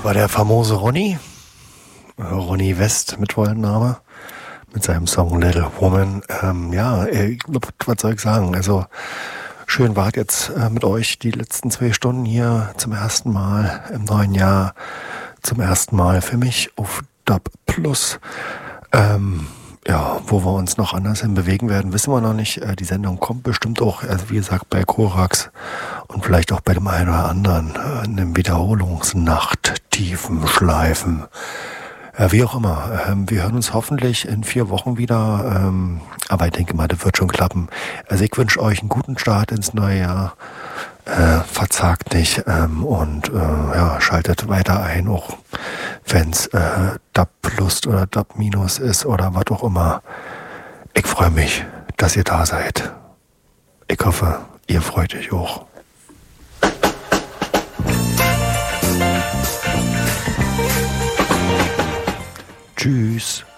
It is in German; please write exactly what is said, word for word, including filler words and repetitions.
war der famose Ronny, Ronny West mit vollem Name, mit seinem Song Little Woman. Ähm, ja, äh, was soll ich sagen? Also schön wart jetzt äh, mit euch die letzten zwei Stunden hier zum ersten Mal im neuen Jahr, zum ersten Mal für mich auf D A B Plus. Ähm, ja, wo wir uns noch anders hin bewegen werden, wissen wir noch nicht. Äh, die Sendung kommt bestimmt auch, also wie gesagt, bei Korax und vielleicht auch bei dem einen oder anderen äh, in einem Wiederholungsnacht, tiefen Schleifen. Äh, wie auch immer. Ähm, wir hören uns hoffentlich in vier Wochen wieder. Ähm, aber ich denke mal, das wird schon klappen. Also ich wünsche euch einen guten Start ins neue Jahr. Äh, verzagt nicht ähm, und äh, ja, schaltet weiter ein, auch wenn es äh, D A B Plus oder D A B Minus ist oder was auch immer. Ich freue mich, dass ihr da seid. Ich hoffe, ihr freut euch auch. Tschüss.